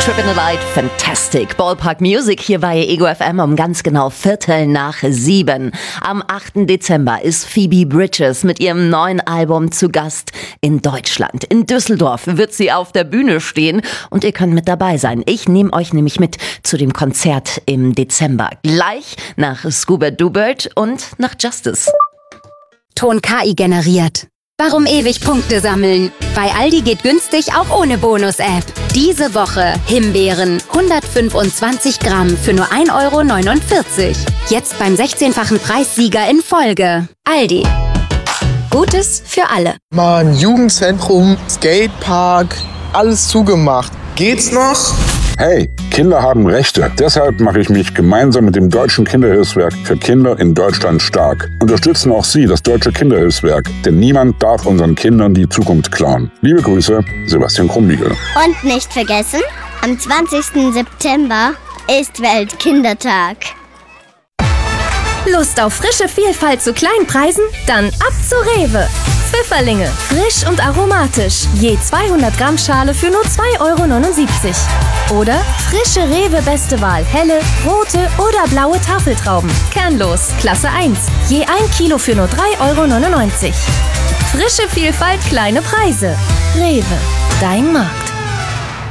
Trip in the Light, Fantastic. Ballpark Music hier bei Ego FM um ganz genau 6:15. Am 8. Dezember ist Phoebe Bridgers mit ihrem neuen Album zu Gast in Deutschland. In Düsseldorf wird sie auf der Bühne stehen und ihr könnt mit dabei sein. Ich nehme euch nämlich mit zu dem Konzert im Dezember. Gleich nach Scuba Dubert und nach Justice. Ton KI generiert. Warum ewig Punkte sammeln? Bei Aldi geht günstig auch ohne Bonus-App. Diese Woche Himbeeren 125 Gramm für nur 1,49 €. Jetzt beim 16-fachen Preissieger in Folge. Aldi. Gutes für alle. Mann, Jugendzentrum, Skatepark, alles zugemacht. Geht's noch? Hey, Kinder haben Rechte. Deshalb mache ich mich gemeinsam mit dem Deutschen Kinderhilfswerk für Kinder in Deutschland stark. Unterstützen auch Sie das Deutsche Kinderhilfswerk, denn niemand darf unseren Kindern die Zukunft klauen. Liebe Grüße, Sebastian Krumbiegel. Und nicht vergessen, am 20. September ist Weltkindertag. Lust auf frische Vielfalt zu Kleinpreisen? Dann ab zu Rewe. Pfifferlinge, frisch und aromatisch. Je 200 Gramm Schale für nur 2,79 €. Oder frische Rewe Beste Wahl, helle, rote oder blaue Tafeltrauben. Kernlos, Klasse 1. Je 1 Kilo für nur 3,99 €. Frische Vielfalt, kleine Preise. Rewe, dein Markt.